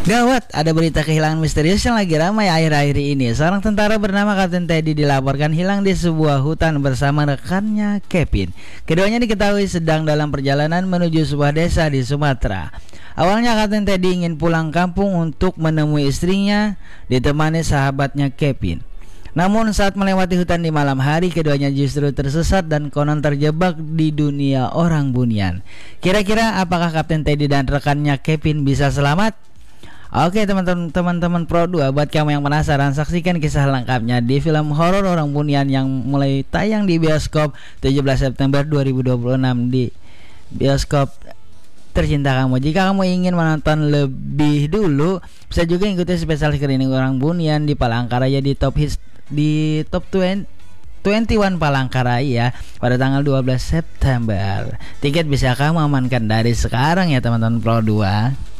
Gawat, ada berita kehilangan misterius yang lagi ramai akhir-akhir ini. Seorang tentara bernama Kapten Teddy dilaporkan hilang di sebuah hutan bersama rekannya Kevin. Keduanya diketahui sedang dalam perjalanan menuju sebuah desa di Sumatera. Awalnya Kapten Teddy ingin pulang kampung untuk menemui istrinya, ditemani sahabatnya Kevin. Namun saat melewati hutan di malam hari, keduanya justru tersesat dan konon terjebak di dunia orang bunian. Kira-kira apakah Kapten Teddy dan rekannya Kevin bisa selamat? Oke teman-teman Pro 2, buat kamu yang penasaran, saksikan kisah lengkapnya di film horor orang bunian yang mulai tayang di bioskop 17 September 2026 di bioskop tercinta kamu. Jika kamu ingin menonton lebih dulu, bisa juga ikuti spesial screening orang bunian di Palangkaraya di top 21 Palangkaraya pada tanggal 12 September. Tiket bisa kamu amankan dari sekarang ya teman-teman Pro 2.